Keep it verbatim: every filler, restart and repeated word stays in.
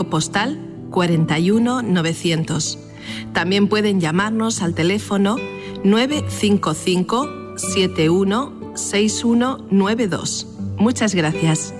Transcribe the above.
código postal cuarenta y uno novecientos. También pueden llamarnos al teléfono nueve cinco cinco, siete uno, seis uno nueve dos. Muchas gracias.